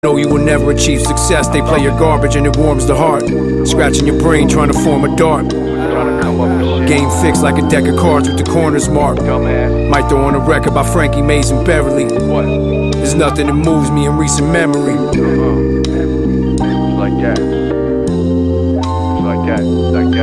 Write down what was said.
Know you will never achieve success. They play your garbage and it warms the heart. Scratching your brain trying to form a dart. Game fixed like a deck of cards with the corners marked. Might throw on a record by Frankie Mays and Beverly. There's nothing that moves me in recent memory. Like that. Like that. Like that.